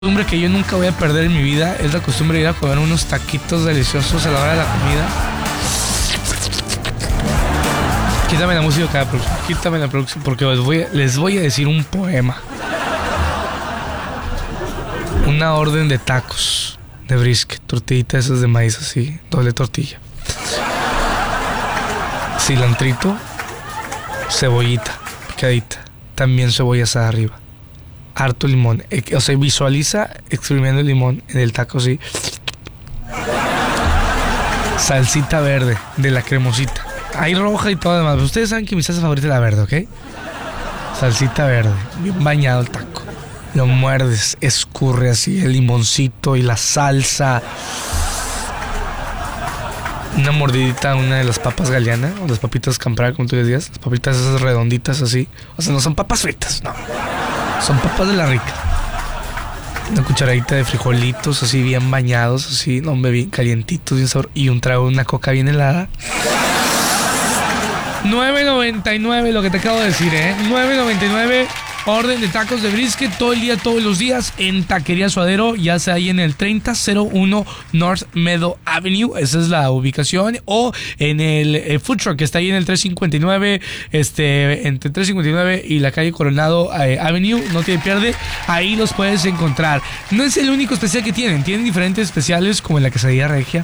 costumbre que yo nunca voy a perder en mi vida es la costumbre de ir a comer unos taquitos deliciosos a la hora de la comida. Quítame la música cada próxima, quítame la próxima, porque les voy a decir un poema. Una orden de tacos de brisket, tortillitas esas de maíz así, doble tortilla. Cilantrito, cebollita, picadita, también cebolla asada arriba. Harto limón, o sea, visualiza exprimiendo el limón en el taco así. Salsita verde de la cremosita. Hay roja y todo demás. Ustedes saben que mi salsa favorita es la verde, ¿ok? Salsita verde, bien bañado el taco. Lo muerdes, escurre así el limoncito y la salsa. Una mordidita a una de las papas Galeana, o las papitas Campral, como tú decías. Las papitas esas redonditas así. O sea, no son papas fritas, no. Son papas de la rica. Una cucharadita de frijolitos así bien bañados, así, no, bien calientitos, bien sabor. Y un trago de una coca bien helada. $9.99 lo que te acabo de decir, $9.99. Orden de tacos de brisket todo el día, todos los días en Taquería Suadero, ya sea ahí en el 3001 North Meadow Avenue, esa es la ubicación, o en el food truck que está ahí en el 359, entre 359 y la calle Coronado Avenue, no te pierdes, ahí los puedes encontrar. No es el único especial que tienen diferentes especiales como en la quesadilla regia.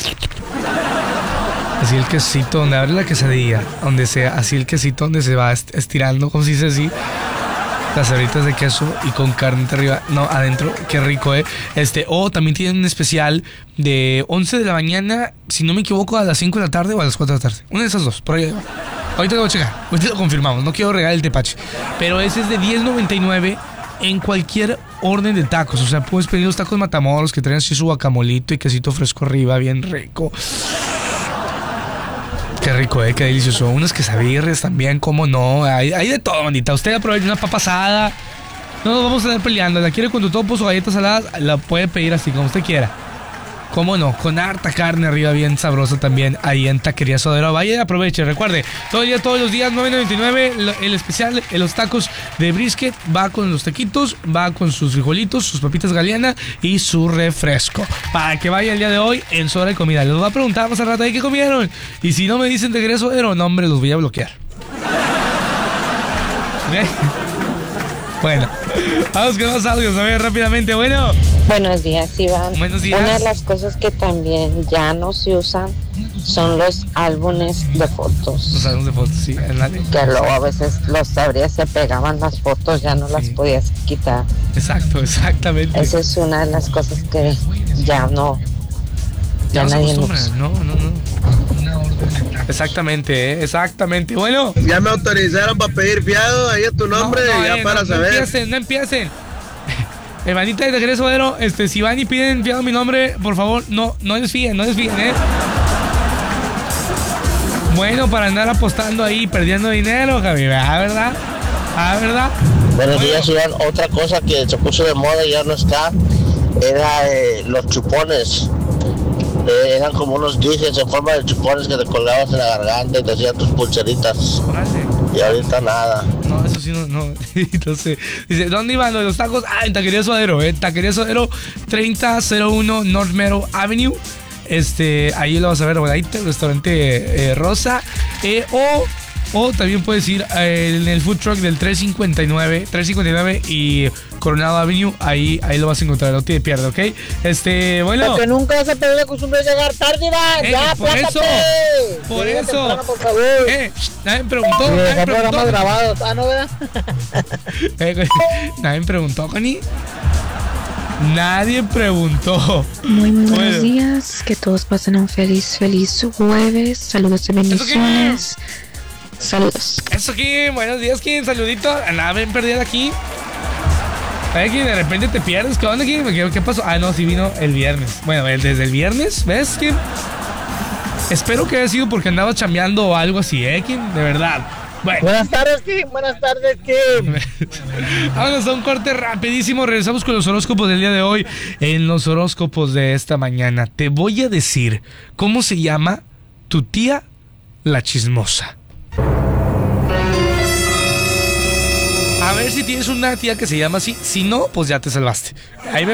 Así el quesito donde abre la quesadilla, así el quesito donde se va estirando, como se dice así. Las abritas de queso y con carne arriba, no, adentro, qué rico, o también tienen un especial de 11 de la mañana, si no me equivoco, a las 5 de la tarde o a las 4 de la tarde. Una de esas dos, por ahí. Ahorita lo voy a checar, ahorita lo confirmamos, no quiero regalar el tepache. Pero ese es de $10.99 en cualquier orden de tacos. O sea, puedes pedir los tacos Matamoros que traen así su guacamolito y quesito fresco arriba, bien rico. Qué rico, qué delicioso. Unas quesadillas también, cómo no. Hay de todo, bandita. Usted aprovecha una papa asada. No nos vamos a estar peleando. La quiere con tu topo o galletas saladas, la puede pedir así, como usted quiera. Cómo no, con harta carne arriba, bien sabrosa también, ahí en Taquería Suadero. Vaya y aproveche, recuerde, todo el día, todos los días, $9.99, el especial, los tacos de brisket, va con los taquitos, va con sus frijolitos, sus papitas Galeana y su refresco. Para que vaya el día de hoy en su hora de comida. Les voy a preguntar más al rato, ¿qué comieron? Y si no me dicen Taquería Suadero, no, hombre, los voy a bloquear. ¿Okay? Bueno, vamos con más audios, a ver, rápidamente, bueno. Buenos días, Iván. Buenos días. Una de las cosas que también ya no se usan son los álbumes de fotos. Los álbumes de fotos, sí. Que luego a veces los abrías, se pegaban las fotos, ya no las podías quitar. Exacto, exactamente. Esa es una de las cosas que ya no. Ya nadie usa. No. Exactamente, exactamente. Bueno. Ya me autorizaron para pedir fiado, ahí es tu nombre, para saber. No empiecen. Hermanita de Taquería Suadero, si van y piden fiado mi nombre, por favor, no desfíen, Bueno, para andar apostando ahí, perdiendo dinero, Javi, ¿verdad? ¿Verdad? Buenos días, Iván. Otra cosa que se puso de moda y ya no está, era los chupones. Eran como unos dishes en forma de chupones que te colgabas en la garganta y te hacían tus pulseritas. Y ahorita nada. No, eso sí no. Entonces, dice, ¿dónde iban los tacos? En Taquería Suadero, Taquería Suadero, 3001 North Meadow Avenue. Ahí lo vas a ver, bonito, el restaurante Rosa. O también puedes ir en el food truck del 359 y Coronado Avenue, ahí lo vas a encontrar, no te pierdas, ¿ok? Bueno. Porque nunca vas a perder la costumbre de llegar tarde, Iván. Ya, por eso. Temprano, por favor. Nadie me preguntó. Programas grabados, ¿no, verdad? Nadie me preguntó, Connie. Nadie preguntó. Muy buenos días. Que todos pasen un feliz jueves. Saludos y bendiciones. Saludos. Eso aquí, buenos días, Kim. Saludito. Nada, ven perdida aquí. ¿Sabes que de repente te pierdes? ¿Qué onda, Kim? ¿Qué pasó? No, sí vino el viernes. Bueno, desde el viernes, ¿ves, Kim? Espero que haya sido porque andaba chambeando o algo así, Kim? De verdad. Bueno. Buenas tardes, Kim. Vámonos a un corte rapidísimo. Regresamos con los horóscopos del día de hoy. En los horóscopos de esta mañana te voy a decir cómo se llama tu tía la chismosa. A ver si tienes una tía que se llama así. Si no, pues ya te salvaste. Ahí